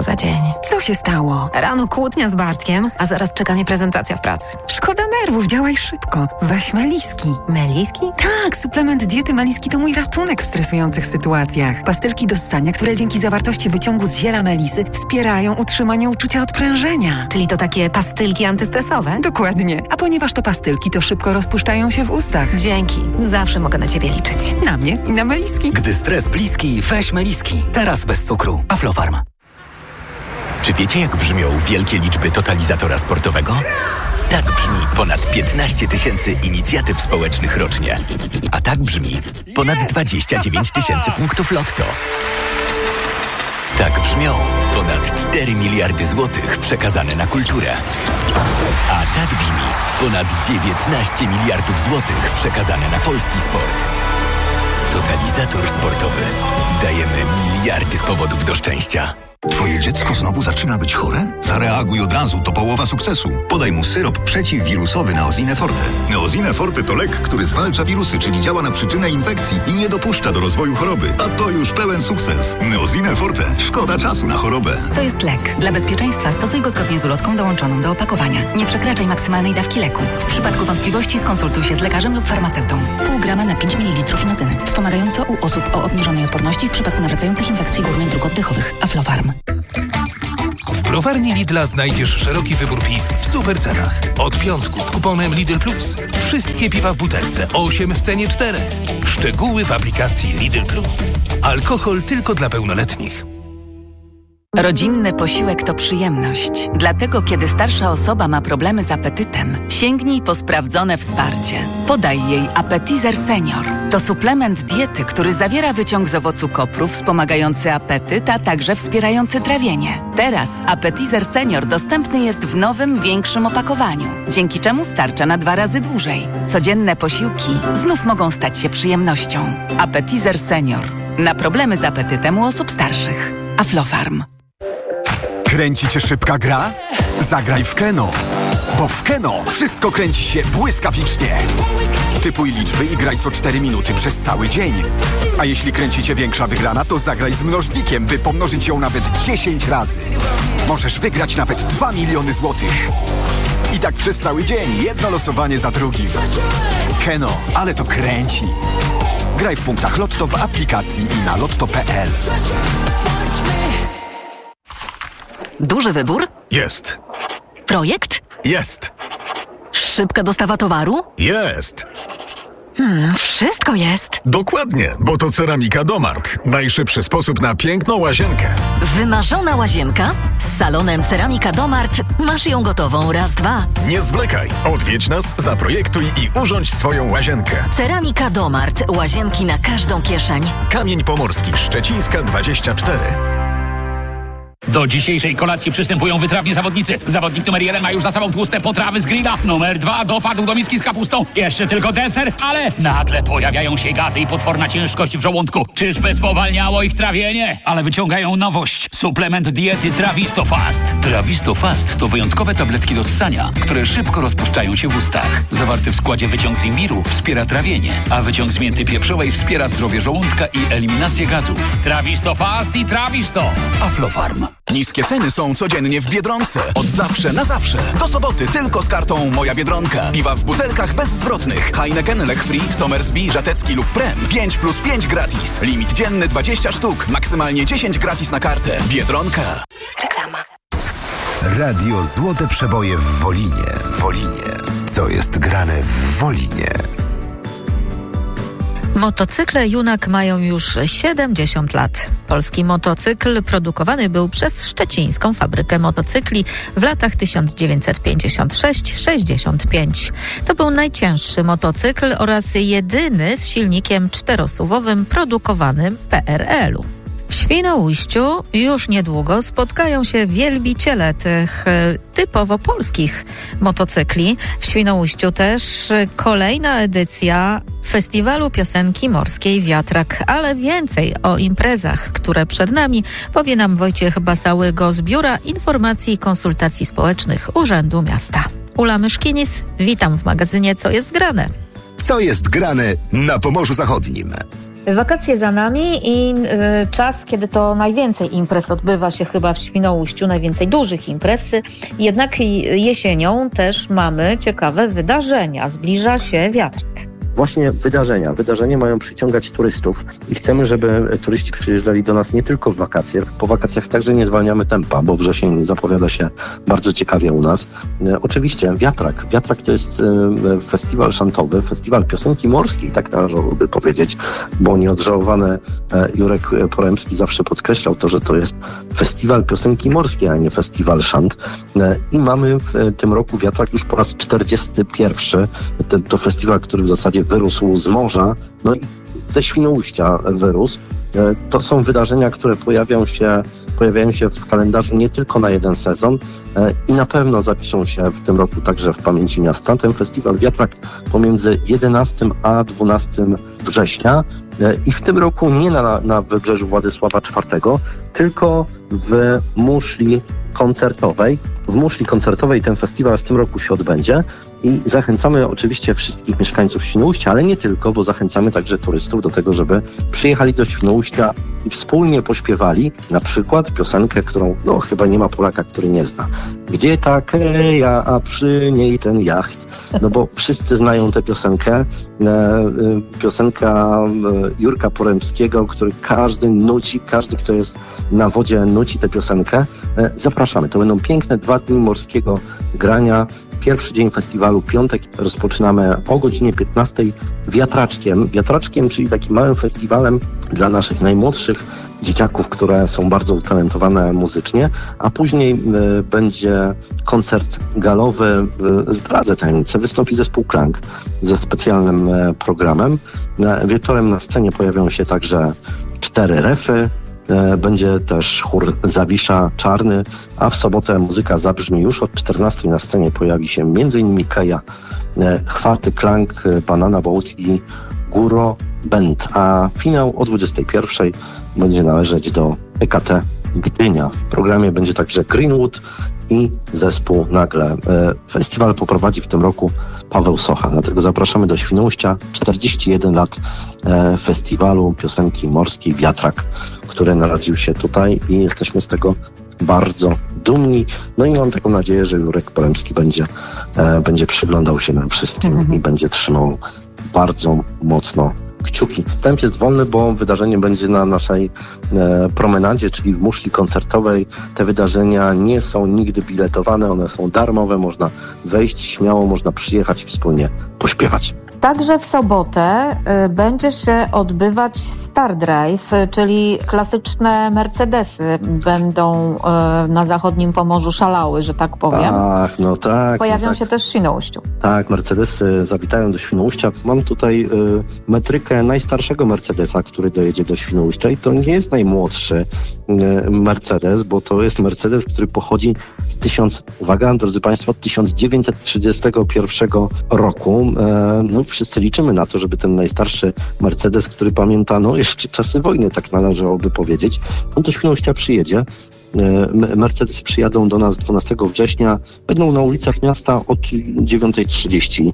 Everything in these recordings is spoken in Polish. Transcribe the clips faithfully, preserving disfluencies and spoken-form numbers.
za dzień. Co się stało? Rano kłótnia z Bartkiem, a zaraz czeka mnie prezentacja w pracy. Szkoda nerwów, działaj szybko. Weź Meliski. Meliski? Tak, suplement diety Meliski to mój ratunek w stresujących sytuacjach. Pastylki do ssania, które dzięki zawartości wyciągu z ziela melisy wspierają utrzymanie uczucia odprężenia. Czyli to takie pastylki antystresowe? Dokładnie. A ponieważ to pastylki, to szybko rozpuszczają się w ustach. Dzięki. Zawsze mogę na ciebie liczyć. Na mnie i na Meliski. Gdy stres bliski, weź Meliski. Teraz bez cukru. Aflofarm. Czy wiecie, jak brzmią wielkie liczby totalizatora sportowego? Tak brzmi ponad piętnaście tysięcy inicjatyw społecznych rocznie. A tak brzmi ponad dwadzieścia dziewięć tysięcy punktów lotto. Tak brzmią ponad cztery miliardy złotych przekazane na kulturę. A tak brzmi ponad dziewiętnaście miliardów złotych przekazane na polski sport. Totalizator sportowy. Dajemy miliardy powodów do szczęścia. Twoje dziecko znowu zaczyna być chore? Zareaguj od razu, to połowa sukcesu. Podaj mu syrop przeciwwirusowy Neosine Forte. Neosine Forte to lek, który zwalcza wirusy, czyli działa na przyczynę infekcji i nie dopuszcza do rozwoju choroby. A to już pełen sukces. Neosine Forte. Szkoda czasu na chorobę. To jest lek. Dla bezpieczeństwa stosuj go zgodnie z ulotką dołączoną do opakowania. Nie przekraczaj maksymalnej dawki leku. W przypadku wątpliwości skonsultuj się z lekarzem lub farmaceutą. Pół grama na pięć mililitrów inozyny. Wspomagająco u osób o obniżonej odporności w przypadku nawracających infekcji górnych dróg oddechowych. Aflofarm. W browarni Lidla znajdziesz szeroki wybór piw w super cenach. Od piątku z kuponem Lidl Plus. Wszystkie piwa w butelce, osiem w cenie czterech. Szczegóły w aplikacji Lidl Plus. Alkohol tylko dla pełnoletnich. Rodzinny posiłek to przyjemność. Dlatego, kiedy starsza osoba ma problemy z apetytem, sięgnij po sprawdzone wsparcie. Podaj jej Appetizer Senior. To suplement diety, który zawiera wyciąg z owocu kopru wspomagający apetyt, a także wspierający trawienie. Teraz Appetizer Senior dostępny jest w nowym, większym opakowaniu, dzięki czemu starcza na dwa razy dłużej. Codzienne posiłki znów mogą stać się przyjemnością. Appetizer Senior. Na problemy z apetytem u osób starszych. Aflofarm. Kręci cię szybka gra? Zagraj w Keno. Bo w Keno wszystko kręci się błyskawicznie. Typuj liczby i graj co cztery minuty przez cały dzień. A jeśli kręci cię większa wygrana, to zagraj z mnożnikiem, by pomnożyć ją nawet dziesięć razy. Możesz wygrać nawet dwa miliony złotych. I tak przez cały dzień, jedno losowanie za drugim. Keno, ale to kręci. Graj w punktach Lotto w aplikacji i na lotto kropka p l. Duży wybór? Jest. Projekt? Jest. Szybka dostawa towaru? Jest. Hmm, wszystko jest. Dokładnie, bo to Ceramika Domart. Najszybszy sposób na piękną łazienkę. Wymarzona łazienka? Z salonem Ceramika Domart masz ją gotową raz, dwa. Nie zwlekaj. Odwiedź nas, zaprojektuj i urządź swoją łazienkę. Ceramika Domart. Łazienki na każdą kieszeń. Kamień Pomorski, Szczecińska dwadzieścia cztery. Do dzisiejszej kolacji przystępują wytrawni zawodnicy. Zawodnik numer jeden ma już za sobą tłuste potrawy z grilla. Numer dwa dopadł do miski z kapustą. Jeszcze tylko deser, ale nagle pojawiają się gazy i potworna ciężkość w żołądku. Czyżby spowalniało ich trawienie? Ale wyciągają nowość. Suplement diety Trawisto Fast. Trawisto Fast to wyjątkowe tabletki do ssania, które szybko rozpuszczają się w ustach. Zawarty w składzie wyciąg z imbiru wspiera trawienie, a wyciąg z mięty pieprzowej wspiera zdrowie żołądka i eliminację gazów. Trawisto Fast i Trawisto. Aflofarm. Niskie ceny są codziennie w Biedronce. Od zawsze na zawsze. Do soboty tylko z kartą Moja Biedronka. Piwa w butelkach bezzwrotnych. Heineken, Lech Free, Somersby, Żatecki lub Prem. pięć plus pięć gratis. Limit dzienny dwadzieścia sztuk. Maksymalnie dziesięć gratis na kartę. Biedronka. Reklama. Radio Złote Przeboje w Wolinie. Wolinie. Co jest grane w Wolinie? Motocykle Junak mają już siedemdziesiąt lat. Polski motocykl produkowany był przez szczecińską fabrykę motocykli w latach tysiąc dziewięćset pięćdziesiąt sześć do sześćdziesiąt pięć. To był najcięższy motocykl oraz jedyny z silnikiem czterosuwowym produkowanym w P R L u. W Świnoujściu już niedługo spotkają się wielbiciele tych e, typowo polskich motocykli. W Świnoujściu też kolejna edycja Festiwalu Piosenki Morskiej Wiatrak, ale więcej o imprezach, które przed nami, powie nam Wojciech Basałygo z Biura Informacji i Konsultacji Społecznych Urzędu Miasta. Ula Myszkinis, witam w magazynie Co jest grane. Co jest grane na Pomorzu Zachodnim? Wakacje za nami i y, czas, kiedy to najwięcej imprez odbywa się chyba w Świnoujściu, najwięcej dużych imprez. Jednak jesienią też mamy ciekawe wydarzenia. Zbliża się wiatrak. Właśnie wydarzenia. Wydarzenia mają przyciągać turystów i chcemy, żeby turyści przyjeżdżali do nas nie tylko w wakacje. Po wakacjach także nie zwalniamy tempa, bo wrzesień zapowiada się bardzo ciekawie u nas. E, oczywiście Wiatrak. Wiatrak to jest e, festiwal szantowy, festiwal piosenki morskiej, tak należałoby powiedzieć, bo nieodżałowany e, Jurek Poremski zawsze podkreślał to, że to jest festiwal piosenki morskiej, a nie festiwal szant. E, I mamy w tym roku Wiatrak już po raz czterdziesty pierwszy. Ten, to festiwal, który w zasadzie wyrósł z morza, no i ze Świnoujścia wyrósł. To są wydarzenia, które pojawią się, pojawiają się w kalendarzu nie tylko na jeden sezon i na pewno zapiszą się w tym roku także w pamięci miasta. Ten festiwal Wiatrak pomiędzy jedenastego a dwunastego września i w tym roku nie na, na wybrzeżu Władysława czwartego, tylko w muszli koncertowej. W muszli koncertowej ten festiwal w tym roku się odbędzie i zachęcamy oczywiście wszystkich mieszkańców Świnoujścia, ale nie tylko, bo zachęcamy także turystów do tego, żeby przyjechali do Świnoujścia i wspólnie pośpiewali na przykład piosenkę, którą no chyba nie ma Polaka, który nie zna. Gdzie ta Keja, a przy niej ten jacht? No bo wszyscy znają tę piosenkę. Piosenka Jurka Poremskiego, który każdy nuci, każdy, kto jest na wodzie, nuci tę piosenkę. Zapraszamy. To będą piękne dwa dni morskiego grania. Pierwszy dzień festiwalu, piątek, rozpoczynamy o godzinie piętnastej wiatraczkiem. Wiatraczkiem, czyli takim małym festiwalem dla naszych najmłodszych dzieciaków, które są bardzo utalentowane muzycznie, a później y, będzie koncert galowy. Y, zdradzę tajemnicę, wystąpi zespół Klank ze specjalnym y, programem. Y, wieczorem na scenie pojawią się także cztery refy. Będzie też chór Zawisza Czarny, a w sobotę muzyka zabrzmi już od czternastej. Na scenie pojawi się m.in. Keja, Chwaty, Klank, Banana Boat i Góro Band, a finał o dwudziestej pierwszej będzie należeć do E K T Gdynia. W programie będzie także Greenwood i zespół Nagle. Festiwal poprowadzi w tym roku Paweł Socha, dlatego zapraszamy do Świnoujścia. czterdzieści jeden lat festiwalu piosenki morskiej Wiatrak, który narodził się tutaj i jesteśmy z tego bardzo dumni. No i mam taką nadzieję, że Jurek Poremski będzie, e, będzie przyglądał się nam wszystkim mhm. i będzie trzymał bardzo mocno kciuki. Wstęp jest wolny, bo wydarzenie będzie na naszej e, promenadzie, czyli w muszli koncertowej. Te wydarzenia nie są nigdy biletowane, one są darmowe, można wejść śmiało, można przyjechać i wspólnie pośpiewać. Także w sobotę y, będzie się odbywać Star Drive, y, czyli klasyczne Mercedesy będą y, na zachodnim Pomorzu szalały, że tak powiem. Ach, no tak. Pojawią no tak. się też w Świnoujściu. Tak, Mercedesy zawitają do Świnoujścia. Mam tutaj y, metrykę najstarszego Mercedesa, który dojedzie do Świnoujścia i to nie jest najmłodszy y, Mercedes, bo to jest Mercedes, który pochodzi z tysiąc, uwaga, drodzy Państwo, od tysiąc dziewięćset trzydziestego pierwszego roku. Y, no, wszyscy liczymy na to, żeby ten najstarszy Mercedes, który pamięta, no jeszcze czasy wojny, tak należałoby powiedzieć, on do Świnoujścia przyjedzie. Mercedes przyjadą do nas dwunastego września, będą na ulicach miasta od dziewiątej trzydzieści.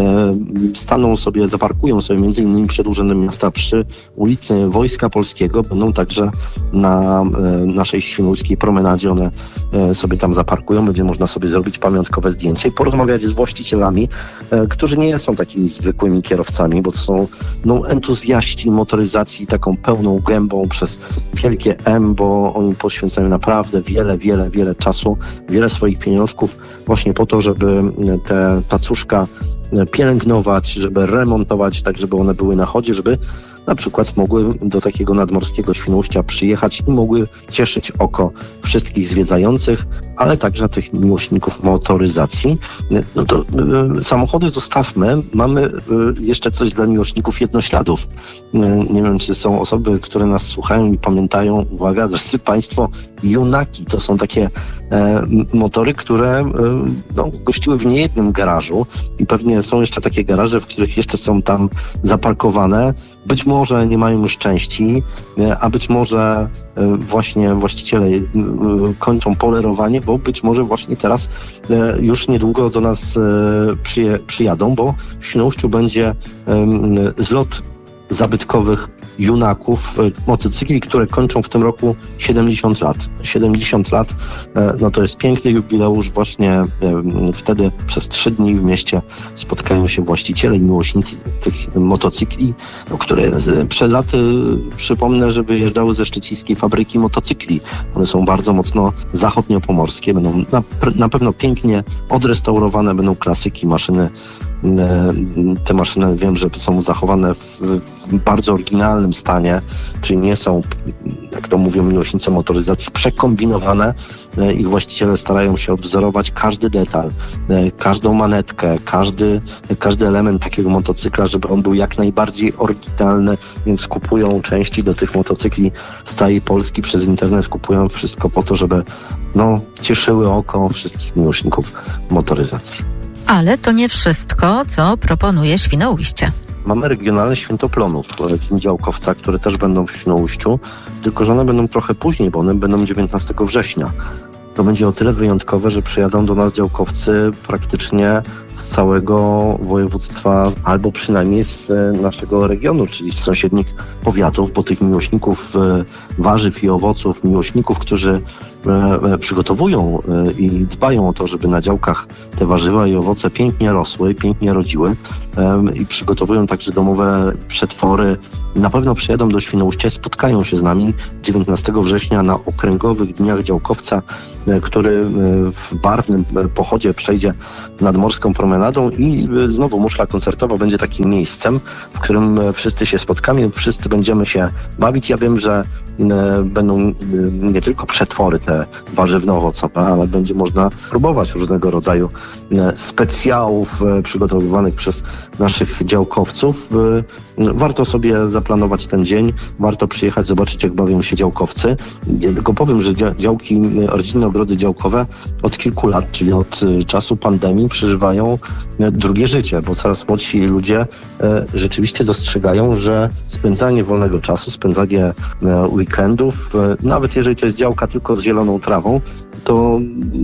Staną sobie, zaparkują sobie między innymi przed Urzędem Miasta przy ulicy Wojska Polskiego. Będą także na naszej świnoujskiej promenadzie, one sobie tam zaparkują, będzie można sobie zrobić pamiątkowe zdjęcie i porozmawiać z właścicielami, którzy nie są takimi zwykłymi kierowcami, bo to są no, entuzjaści motoryzacji taką pełną gębą przez wielkie M, bo oni poświęcają naprawdę naprawdę wiele, wiele, wiele czasu, wiele swoich pieniążków właśnie po to, żeby te tacuszka pielęgnować, żeby remontować, tak żeby one były na chodzie, żeby na przykład mogły do takiego nadmorskiego Świnoujścia przyjechać i mogły cieszyć oko wszystkich zwiedzających, ale także tych miłośników motoryzacji. No to y, samochody zostawmy. Mamy y, jeszcze coś dla miłośników jednośladów. Y, nie wiem, czy są osoby, które nas słuchają i pamiętają. Uwaga, drodzy Państwo, Junaki to są takie e, motory, które e, no, gościły w niejednym garażu i pewnie są jeszcze takie garaże, w których jeszcze są tam zaparkowane. Być może nie mają już części, e, a być może e, właśnie właściciele e, kończą polerowanie, bo być może właśnie teraz e, już niedługo do nas e, przyje, przyjadą, bo w Świnoujściu będzie e, zlot zabytkowych junaków motocykli, które kończą w tym roku siedemdziesiąt lat. siedemdziesiąt lat, no to jest piękny jubileusz. Właśnie wtedy przez trzy dni w mieście spotkają się właściciele i miłośnicy tych motocykli, no, które przed laty, przypomnę, że wyjeżdżały ze szczecińskiej fabryki motocykli. One są bardzo mocno zachodniopomorskie, będą na, na pewno pięknie odrestaurowane, będą klasyki, maszyny. Te maszyny wiem, że są zachowane w bardzo oryginalnym stanie, czyli nie są, jak to mówią miłośnicy motoryzacji, przekombinowane. Ich właściciele starają się odwzorować każdy detal, każdą manetkę, każdy, każdy element takiego motocykla, żeby on był jak najbardziej oryginalny, więc kupują części do tych motocykli z całej Polski, przez internet kupują wszystko po to, żeby no, cieszyły oko wszystkich miłośników motoryzacji. Ale to nie wszystko, co proponuje Świnoujście. Mamy regionalne Święto Plonów, Dzień Działkowca, które też będą w Świnoujściu, tylko że one będą trochę później, bo one będą dziewiętnastego września. To będzie o tyle wyjątkowe, że przyjadą do nas działkowcy praktycznie z całego województwa, albo przynajmniej z naszego regionu, czyli z sąsiednich powiatów, bo tych miłośników warzyw i owoców, miłośników, którzy przygotowują i dbają o to, żeby na działkach te warzywa i owoce pięknie rosły, pięknie rodziły i przygotowują także domowe przetwory. Na pewno przyjadą do Świnoujścia, spotkają się z nami dziewiętnastego września na Okręgowych Dniach Działkowca, który w barwnym pochodzie przejdzie nadmorską promenadą i znowu muszla koncertowa będzie takim miejscem, w którym wszyscy się spotkamy, wszyscy będziemy się bawić. Ja wiem, że będą nie tylko przetwory te warzywno-owocowe, ale będzie można próbować różnego rodzaju specjałów przygotowywanych przez naszych działkowców. Warto sobie zaplanować ten dzień, warto przyjechać, zobaczyć, jak bawią się działkowcy. Ja tylko powiem, że działki, rodzinne ogrody działkowe od kilku lat, czyli od czasu pandemii, przeżywają drugie życie, bo coraz młodsi ludzie rzeczywiście dostrzegają, że spędzanie wolnego czasu, spędzanie weekendów, nawet jeżeli to jest działka tylko z zieloną trawą, to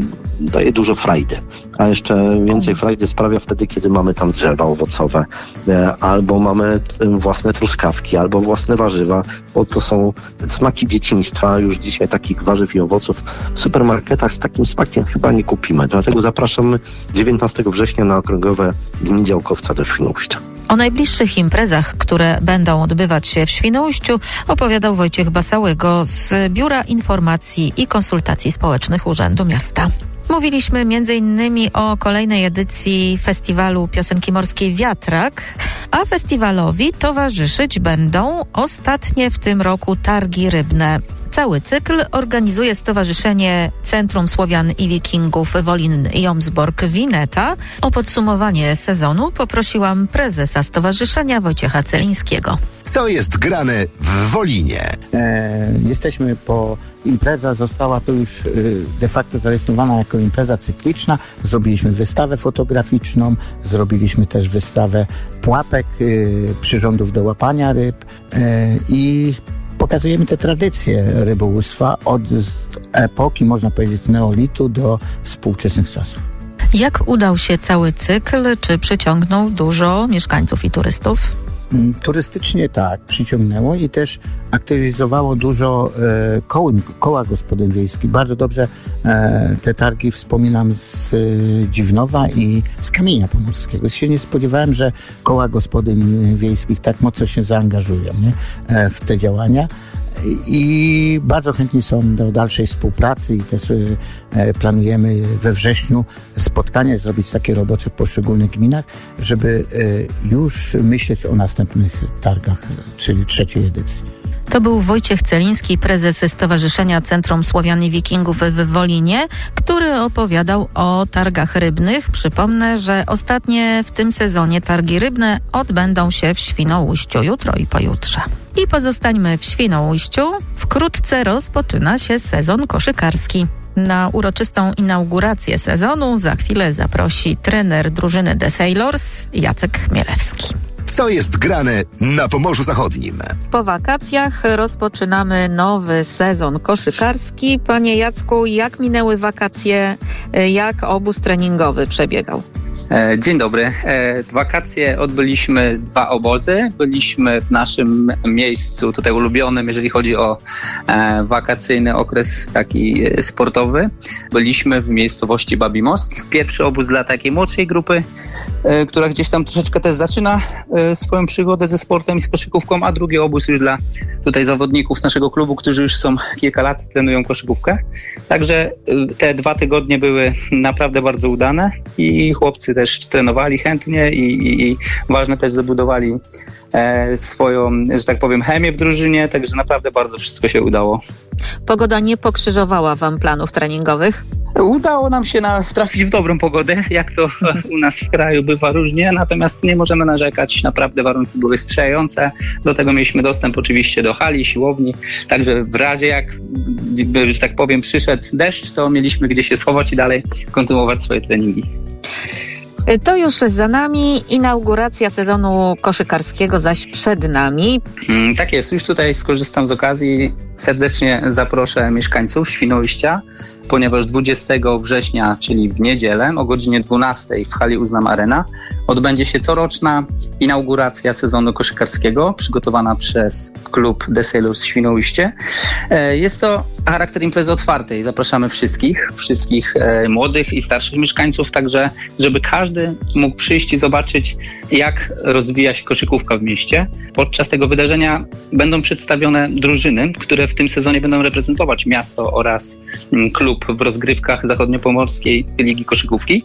daje dużo frajdy. A jeszcze więcej frajdy sprawia wtedy, kiedy mamy tam drzewa owocowe, albo mamy własne truskawki, albo własne warzywa, bo to są smaki dzieciństwa. Już dzisiaj takich warzyw i owoców w supermarketach z takim smakiem chyba nie kupimy. Dlatego zapraszamy dziewiętnastego września na Okręgowe Dni Działkowca do Świnoujścia. O najbliższych imprezach, które będą odbywać się w Świnoujściu, opowiadał Wojciech Basałygo z Biura Informacji i Konsultacji Społecznych Urzędu Miasta. Mówiliśmy między innymi o kolejnej edycji festiwalu piosenki morskiej Wiatrak, a festiwalowi towarzyszyć będą ostatnie w tym roku targi rybne. Cały cykl organizuje Stowarzyszenie Centrum Słowian i Wikingów Wolin-Jomsbork-Wineta. O podsumowanie sezonu poprosiłam prezesa stowarzyszenia Wojciecha Celińskiego. Co jest grane w Wolinie? E, jesteśmy po... Impreza została tu już de facto zarejestrowana jako impreza cykliczna. Zrobiliśmy wystawę fotograficzną, zrobiliśmy też wystawę pułapek, przyrządów do łapania ryb i pokazujemy te tradycje rybołówstwa od epoki, można powiedzieć, neolitu do współczesnych czasów. Jak udał się cały cykl? Czy przyciągnął dużo mieszkańców i turystów? Turystycznie tak, przyciągnęło i też aktywizowało dużo e, koł, koła gospodyń wiejskich. Bardzo dobrze e, te targi wspominam z e, Dziwnowa i z Kamienia Pomorskiego. Się nie spodziewałem, że koła gospodyń wiejskich tak mocno się zaangażują, nie? E, w te działania. I bardzo chętni są do dalszej współpracy i też e, planujemy we wrześniu spotkanie, zrobić takie robocze w poszczególnych gminach, żeby e, już myśleć o następnych targach, czyli trzeciej edycji. To był Wojciech Celiński, prezes Stowarzyszenia Centrum Słowian i Wikingów w Wolinie, który opowiadał o targach rybnych. Przypomnę, że ostatnie w tym sezonie targi rybne odbędą się w Świnoujściu jutro i pojutrze. I pozostańmy w Świnoujściu. Wkrótce rozpoczyna się sezon koszykarski. Na uroczystą inaugurację sezonu za chwilę zaprosi trener drużyny The Sailors Jacek Chmielewski. Co jest grane na Pomorzu Zachodnim? Po wakacjach rozpoczynamy nowy sezon koszykarski. Panie Jacku, jak minęły wakacje? Jak obóz treningowy przebiegał? Dzień dobry. Wakacje odbyliśmy dwa obozy. Byliśmy w naszym miejscu tutaj ulubionym, jeżeli chodzi o wakacyjny okres taki sportowy. Byliśmy w miejscowości Babi Most. Pierwszy obóz dla takiej młodszej grupy, która gdzieś tam troszeczkę też zaczyna swoją przygodę ze sportem i z koszykówką, a drugi obóz już dla tutaj zawodników naszego klubu, którzy już są kilka lat, trenują koszykówkę. Także te dwa tygodnie były naprawdę bardzo udane i chłopcy też trenowali chętnie i, i, i ważne też zabudowali e, swoją, że tak powiem, chemię w drużynie, także naprawdę bardzo wszystko się udało. Pogoda nie pokrzyżowała wam planów treningowych? Udało nam się na, trafić w dobrą pogodę, jak to u nas w kraju bywa różnie, natomiast nie możemy narzekać, naprawdę warunki były sprzyjające, do tego mieliśmy dostęp oczywiście do hali, siłowni, także w razie jak, że tak powiem, przyszedł deszcz, to mieliśmy gdzie się schować i dalej kontynuować swoje treningi. To już za nami, inauguracja sezonu koszykarskiego zaś przed nami. Hmm, tak jest, już tutaj skorzystam z okazji, serdecznie zaproszę mieszkańców Świnoujścia, ponieważ dwudziestego września, czyli w niedzielę o godzinie dwunastej w hali Uznam Arena odbędzie się coroczna inauguracja sezonu koszykarskiego przygotowana przez klub The Sailors Świnoujście. Jest to charakter imprezy otwartej. Zapraszamy wszystkich, wszystkich młodych i starszych mieszkańców, także żeby każdy mógł przyjść i zobaczyć, jak rozwija się koszykówka w mieście. Podczas tego wydarzenia będą przedstawione drużyny, które w tym sezonie będą reprezentować miasto oraz klub w rozgrywkach zachodniopomorskiej Ligi Koszykówki.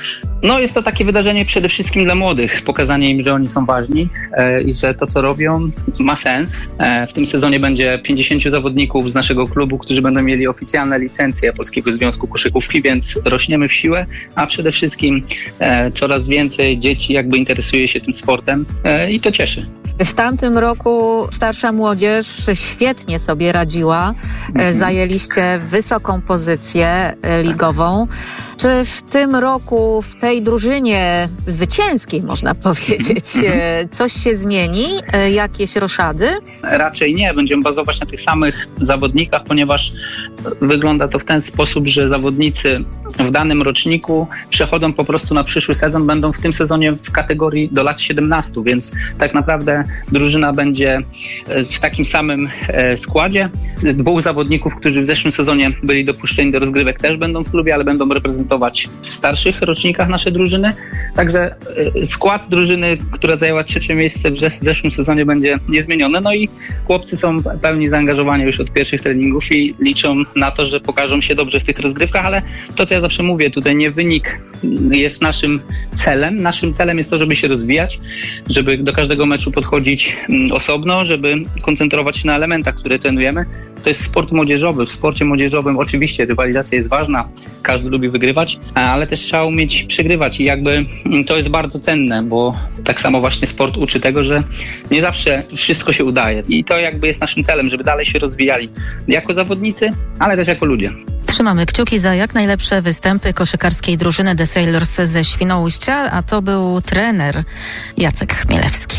No jest to takie wydarzenie przede wszystkim dla młodych, pokazanie im, że oni są ważni e, i że to, co robią, ma sens. E, w tym sezonie będzie pięćdziesięciu zawodników z naszego klubu, którzy będą mieli oficjalne licencje Polskiego Związku Koszykówki, więc rośniemy w siłę, a przede wszystkim e, coraz więcej dzieci jakby interesuje się tym sportem e, i to cieszy. W tamtym roku starsza młodzież świetnie sobie radziła. Mhm. Zajęliście wysoką pozycję ligową. Czy w tym roku w tej drużynie zwycięskiej, można powiedzieć, mm-hmm. coś się zmieni? Jakieś roszady? Raczej nie. Będziemy bazować na tych samych zawodnikach, ponieważ wygląda to w ten sposób, że zawodnicy w danym roczniku przechodzą po prostu na przyszły sezon, będą w tym sezonie w kategorii do lat siedemnastu, więc tak naprawdę drużyna będzie w takim samym składzie. Dwóch zawodników, którzy w zeszłym sezonie byli dopuszczeni do rozgrywek, też będą w klubie, ale będą reprezentować w starszych rocznikach nasze drużyny. Także skład drużyny, która zajęła trzecie miejsce w zeszłym sezonie, będzie niezmieniony. No i chłopcy są pełni zaangażowania już od pierwszych treningów i liczą na to, że pokażą się dobrze w tych rozgrywkach, ale to, co ja zawsze mówię, tutaj nie wynik jest naszym celem. Naszym celem jest to, żeby się rozwijać, żeby do każdego meczu podchodzić osobno, żeby koncentrować się na elementach, które trenujemy. To jest sport młodzieżowy. W sporcie młodzieżowym oczywiście rywalizacja jest ważna, każdy lubi wygrywać, ale też trzeba umieć przegrywać i jakby to jest bardzo cenne, bo tak samo właśnie sport uczy tego, że nie zawsze wszystko się udaje i to jakby jest naszym celem, żeby dalej się rozwijali jako zawodnicy, ale też jako ludzie. Trzymamy kciuki za jak najlepsze występy koszykarskiej drużyny The Sailors ze Świnoujścia, a to był trener Jacek Chmielewski.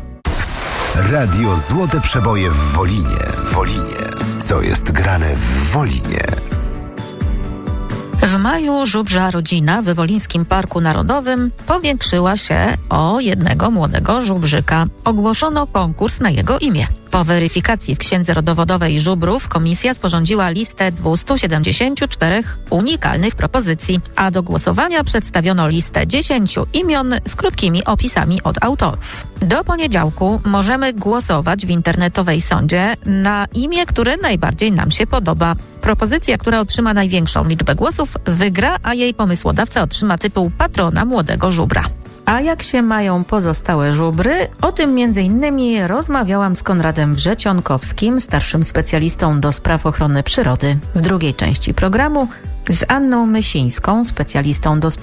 Radio Złote Przeboje w Wolinie. Wolinie. Co jest grane w Wolinie? W maju żubrza rodzina w Wolińskim Parku Narodowym powiększyła się o jednego młodego żubrzyka. Ogłoszono konkurs na jego imię. Po weryfikacji w księdze rodowodowej żubrów komisja sporządziła listę dwieście siedemdziesiąt cztery unikalnych propozycji, a do głosowania przedstawiono listę dziesięciu imion z krótkimi opisami od autorów. Do poniedziałku możemy głosować w internetowej sondzie na imię, które najbardziej nam się podoba. Propozycja, która otrzyma największą liczbę głosów, wygra, a jej pomysłodawca otrzyma tytuł patrona młodego żubra. A jak się mają pozostałe żubry? O tym między innymi rozmawiałam z Konradem Wrzecionkowskim, starszym specjalistą do spraw ochrony przyrody. W drugiej części programu z Anną Mysińską, specjalistą do spraw